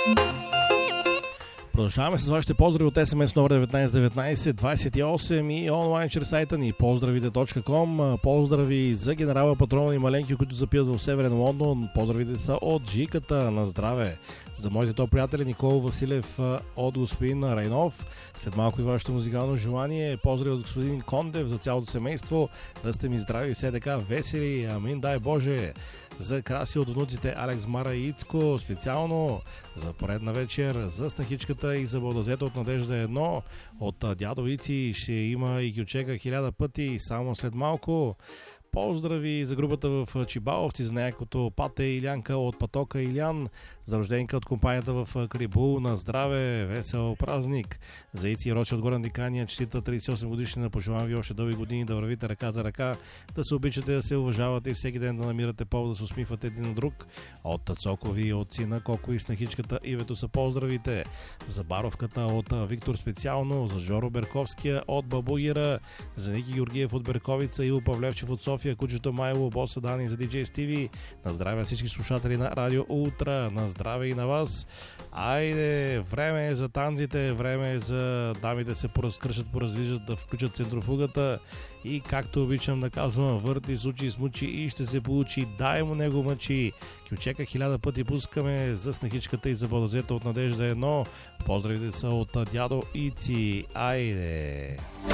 Продължаваме с вашите поздрави от SMS номер 1919 28 и онлайн чрез сайта ни поздравите.com. Поздрави за генерала Патрона и маленки, които запият в Северен Лондон. Поздравите са от Жиката на здраве. За моите топ приятели Никола Василев от господин Райнов. След малко и вашето музикално желание. Поздрави от господин Кондев за цялото семейство. Да сте ми здрави и все така весели. Амин, дай Боже. За Краси от внуците Алекс, Мара и Ицко. Специално за поредна вечер. За снахичката и за Балдазета от Надежда 1. От дядо Ици ще има и Кючека 1000 пъти. Само след малко. Поздрави за групата в Чибаловци, за някакото Пате Илянка от Патока Илян, за рожденка от компанията в Крибул, на здраве, весел празник. За Ици и Рочи от Горна Дикания, честита 38 годишнина, пожелавам ви още дълги години да вървите ръка за ръка, да се обичате, да се уважавате и всеки ден да намирате повод да се усмихвате един на друг. От Цокови, от сина Коко и снахичката Ивето са поздравите. За Баровката от Виктор специално, за Жоро Берковския от Бабугира, за Ники Георгиев от Берковица, Иво Павлевчев от София, кучето Майло, боса Дани за DJ Стиви. На здраве на всички слушатели на Радио Ултра, на здраве и на вас. Айде, време е за танците, време е за дамите се поразкръщат, поразвиждат, да включат центрофугата и както обичам да казвам, върти, сучи, смучи и ще се получи, дай му него мъчи. Кючека 1000 пъти пускаме за снахичката и за Балдазета от Надежда 1. Поздравите са от дядо Ици. Айде!